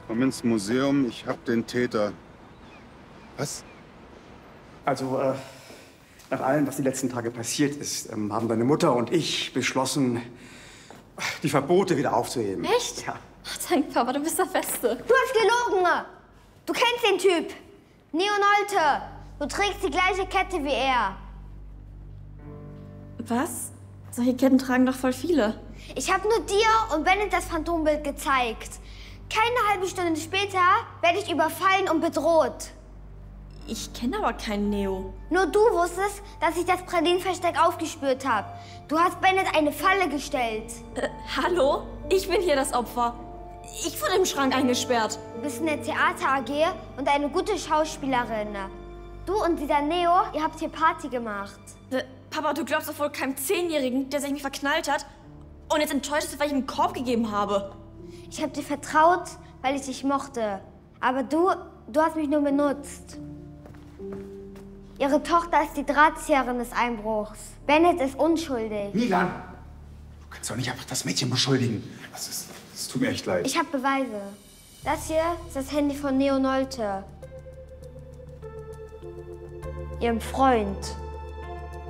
Komm ins Museum, ich hab den Täter. Was? Also, nach allem, was die letzten Tage passiert ist, haben deine Mutter und ich beschlossen, die Verbote wieder aufzuheben. Echt? Ja. Ach, danke, Papa, du bist der Beste. Du hast gelogen! Du kennst den Typ! Neo Nolte! Du trägst die gleiche Kette wie er. Was? Solche Ketten tragen doch voll viele. Ich habe nur dir und Bennett das Phantombild gezeigt. Keine halbe Stunde später werde ich überfallen und bedroht. Ich kenne aber keinen Neo. Nur du wusstest, dass ich das Pralinenversteck aufgespürt habe. Du hast Bennett eine Falle gestellt. Hallo? Ich bin hier das Opfer. Ich wurde im Schrank eingesperrt. Du bist in der Theater AG und eine gute Schauspielerin. Du und dieser Neo, ihr habt hier Party gemacht. Papa, du glaubst doch wohl keinem 10-Jährigen, der sich in mich verknallt hat und jetzt enttäuscht ist, weil ich ihm einen Korb gegeben habe. Ich habe dir vertraut, weil ich dich mochte. Aber du hast mich nur benutzt. Ihre Tochter ist die Drahtzieherin des Einbruchs. Bennett ist unschuldig. Milan, du kannst doch nicht einfach das Mädchen beschuldigen. Das tut mir echt leid. Ich habe Beweise. Das hier ist das Handy von Neo Nolte. Ihrem Freund.